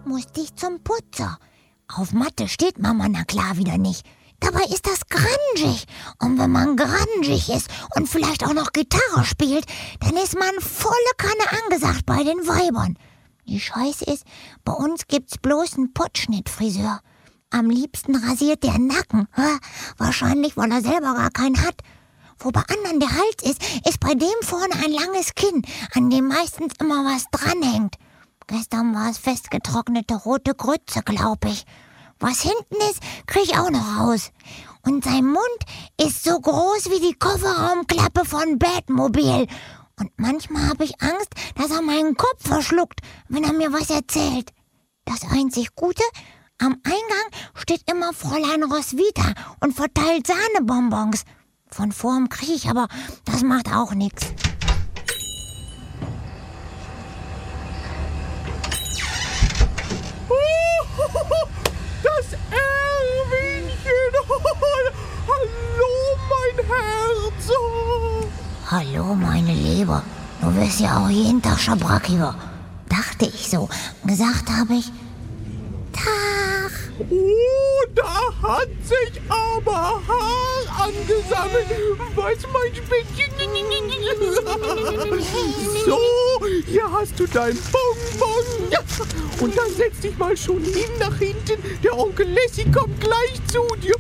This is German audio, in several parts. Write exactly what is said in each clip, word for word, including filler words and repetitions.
musste ich zum Putzer. Auf Mathe steht Mama na klar wieder nicht. Dabei ist das grungig. Und wenn man grungig ist und vielleicht auch noch Gitarre spielt, dann ist man volle Kanne angesagt bei den Weibern. Die Scheiße ist, bei uns gibt's bloß einen Pottschnittfriseur. Am liebsten rasiert der Nacken. Wahrscheinlich, weil er selber gar keinen hat. Wo bei anderen der Hals ist, ist bei dem vorne ein langes Kinn, an dem meistens immer was dranhängt. Gestern war es festgetrocknete rote Grütze, glaub ich. Was hinten ist, krieg ich auch noch raus. Und sein Mund ist so groß wie die Kofferraumklappe von Batmobil. Und manchmal habe ich Angst, dass er meinen Kopf verschluckt, wenn er mir was erzählt. Das einzig Gute, am Eingang steht immer Fräulein Roswitha und verteilt Sahnebonbons. Von vorn krieg ich, aber das macht auch nichts. Das Erwinchen! Hallo, mein Herz! Hallo, meine Leber. Du wirst ja auch jeden Tag schabrackiger. Dachte ich so. Gesagt habe ich, Tag. Oh, da hat sich aber Haar angesammelt. Was, mein Spätzchen? So, hier hast du dein Bonbon. Ja. Und dann setz dich mal schon hin nach hinten. Der Onkel Lassie kommt gleich zu dir.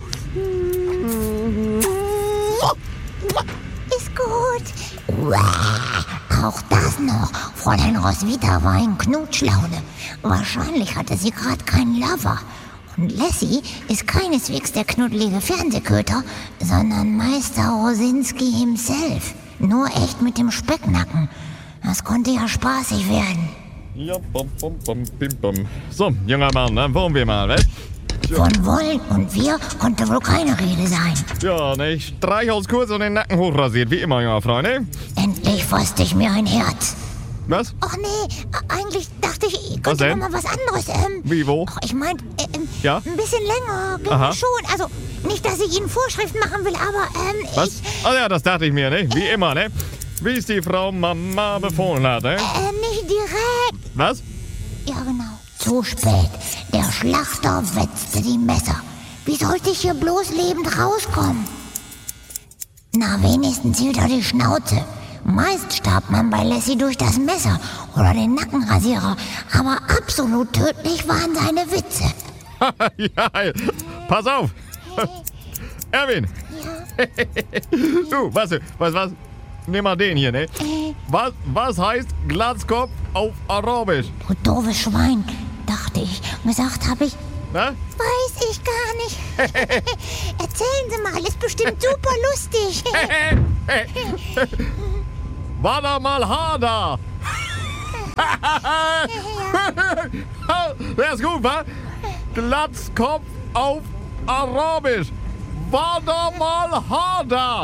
Ist gut. Auch das noch. Fräulein Roswitha war in Knutschlaune. Wahrscheinlich hatte sie gerade keinen Lover. Und Lassie ist keineswegs der knuddelige Fernsehköter, sondern Meister Rosinski himself. Nur echt mit dem Specknacken. Das konnte ja spaßig werden. Ja, bom, bom, bom, bim, bom. So, junger Mann, dann wollen wir mal, was? Von wollen und wir konnte wohl keine Rede sein. Ja, ne, Streichholzkurs und den Nacken hochrasiert, wie immer, junger Frau, ne? Endlich fasste ich mir ein Herz. Was? Ach nee, eigentlich dachte ich, ich Was könnte denn? noch mal was anderes. Ähm, Wie, wo? Ach, ich meinte, äh, ähm, Ja? ein bisschen länger ging Aha. schon. Also, nicht, dass ich Ihnen Vorschriften machen will, aber ähm, Was? ich... Ah ja, das dachte ich mir, ne? Wie immer, ne? Wie es die Frau Mama befohlen hat, ne? Äh, nicht direkt. Was? Ja, genau. Zu spät. Der Schlachter wetzte die Messer. Wie sollte ich hier bloß lebend rauskommen? Na, wenigstens hielt er die Schnauze. Meist starb man bei Lassie durch das Messer oder den Nackenrasierer, aber absolut tödlich waren seine Witze. Ja, pass auf! Erwin! Du, was, was, was? Nimm mal den hier, ne? Was, was heißt Glatzkopf auf Arabisch? Du doofes Schwein, dachte ich. Gesagt habe ich, Na? weiß ich gar nicht. Erzählen Sie mal, ist bestimmt super lustig. War da mal Hada? Der ist gut, wa? Glatzkopf auf Arabisch. War da mal Hada?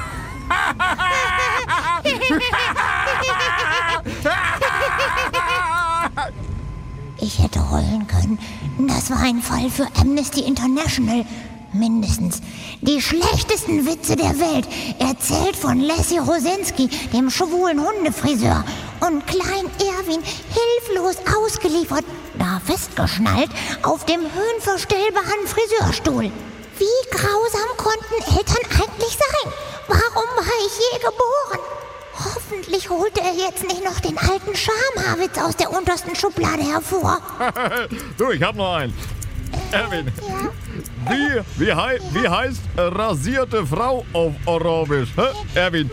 Ich hätte heulen können. Das war ein Fall für Amnesty International. Mindestens. Die schlechtesten Witze der Welt. Erzählt von Lassie Rosinski, dem schwulen Hundefriseur. Und Klein Erwin hilflos ausgeliefert, da festgeschnallt, auf dem höhenverstellbaren Friseurstuhl. Wie grausam konnten Eltern eigentlich sein? Warum war ich je geboren? Hoffentlich holte er jetzt nicht noch den alten Schamhaarwitz aus der untersten Schublade hervor. Du, ich hab noch einen. Erwin, Ja. wie, wie, hei, wie heißt rasierte Frau auf Arabisch? Hä? Erwin.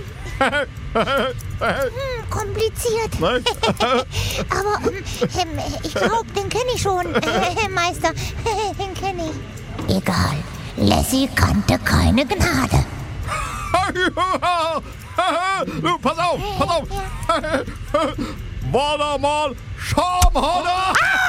Hm, kompliziert. Nein? Aber ähm, ich glaube, den kenne ich schon, äh, Meister. Den kenne ich. Egal. Lassie kannte keine Gnade. Du, pass auf, pass auf. War da mal Schamhader?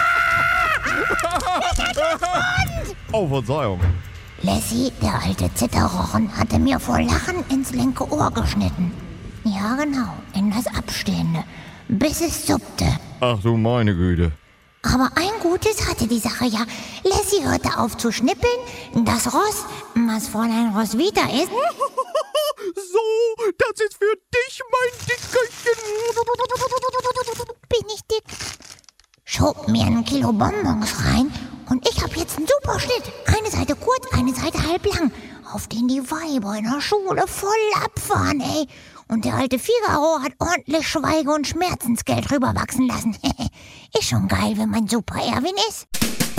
Oh, Verzeihung. Lassie, der alte Zitterrochen, hatte mir vor Lachen ins linke Ohr geschnitten. Ja, genau, in das Abstehende, bis es suppte. Ach du meine Güte. Aber ein Gutes hatte die Sache ja. Lassie hörte auf zu schnippeln. Das Ross, was Fräulein Roswitha ist, So, das ist für dich, mein Dickerchen. bin ich dick. schob mir ein Kilo Bonbons rein und ich hab jetzt einen super Schnitt. Eine Seite kurz, eine Seite halb lang, auf den die Weiber in der Schule voll abfahren, ey. Und der alte Figaro hat ordentlich Schweige- und Schmerzensgeld rüberwachsen lassen. Ist schon geil, wenn man Super Erwin ist.